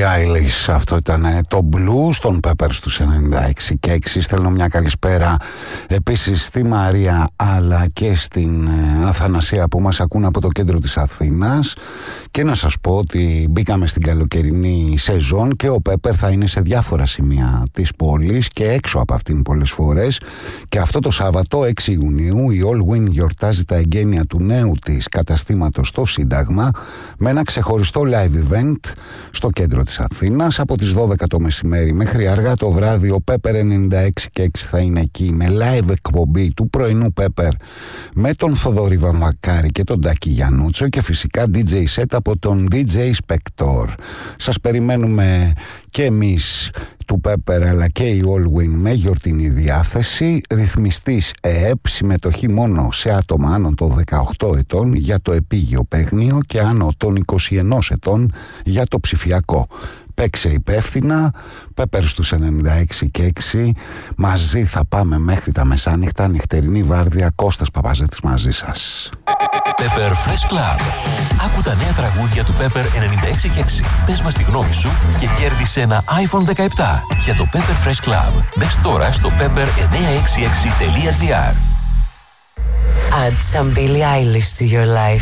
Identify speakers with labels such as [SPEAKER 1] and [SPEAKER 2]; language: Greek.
[SPEAKER 1] Billie Eilish. Αυτό ήταν το Blues των Peppers του 96 και 6. Στέλνω μια καλησπέρα επίσης στη Μαρία αλλά και στην Αθανασία που μας ακούν από το κέντρο της Αθήνας, και να σας πω ότι μπήκαμε στην καλοκαιρινή σεζόν και ο Pepper θα είναι σε διάφορα σημεία της πόλης και έξω από αυτήν πολλές φορές, και αυτό το Σάββατο 6 Ιουνίου η Allwyn γιορτάζει τα εγγένεια του νέου της καταστήματος στο Σύνταγμα με ένα ξεχωριστό live event στο κέντρο της Αθήνας από τις 12 το μεσημέρι μέχρι αργά το βράδυ. Ο Pepper 96 και 6 θα είναι εκεί με live εκπομπή του πρωινού Pepper με τον Θοδωρή Βαμβακάρη και τον Τάκη Γιαννούτσο και φυσικά DJ set από τον DJ Spector. Σας περιμένουμε και εμείς του Pepper αλλά και η Allwyn με γιορτινή διάθεση. Ρυθμιστής ΕΕΠ, συμμετοχή μόνο σε άτομα άνω των 18 ετών για το επίγειο παίγνιο και άνω των 21 ετών για το ψηφιακό. Παίξε υπεύθυνα, Pepper στους 96 και 6. Μαζί θα πάμε μέχρι τα μεσάνυχτα. Νυχτερινή βάρδια, Κώστας Παπαζέτης μαζί σας.
[SPEAKER 2] Pepper Fresh Club. Άκου τα νέα τραγούδια του Pepper 96 και 6. Πες μας τη γνώμη σου και κέρδισε ένα iPhone 17 για το Pepper Fresh Club. Μπες τώρα στο pepper966.gr.
[SPEAKER 3] Add some Billie Eilish to your life.